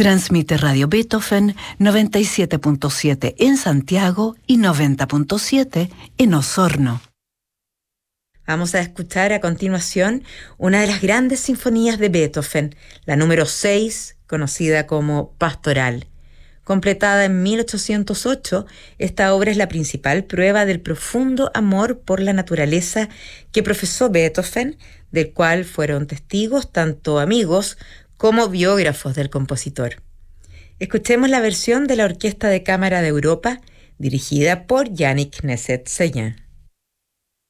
Transmite Radio Beethoven 97.7 en Santiago y 90.7 en Osorno. Vamos a escuchar a continuación una de las grandes sinfonías de Beethoven, la número 6, conocida como Pastoral. Completada en 1808, esta obra es la principal prueba del profundo amor por la naturaleza que profesó Beethoven, del cual fueron testigos tanto amigos como biógrafos del compositor. Escuchemos la versión de la Orquesta de Cámara de Europa, dirigida por Yannick Nézet-Séguin.